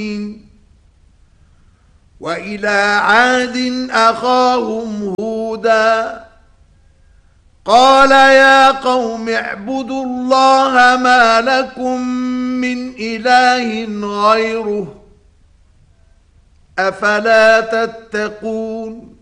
وإلى عاد أخاهم هودا قال يا قوم اعبدوا الله ما لكم من إله غيره أفلا تتقون